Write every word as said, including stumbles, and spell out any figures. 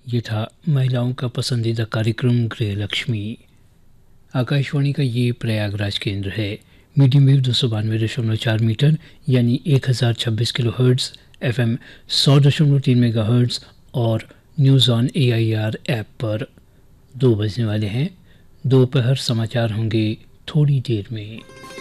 ये था महिलाओं का पसंदीदा कार्यक्रम गृह लक्ष्मी। आकाशवाणी का ये प्रयागराज केंद्र है। मीडियम वेव दो सौ बानवे दशमलव चार मीटर यानी एक हज़ार छब्बीस किलो हर्ट्ज़, एफ एम सौ दशमलव तीन मेगा हर्ट्ज़ और news on A I R app पर। दो बजने वाले हैं, दोपहर समाचार होंगे थोड़ी देर में।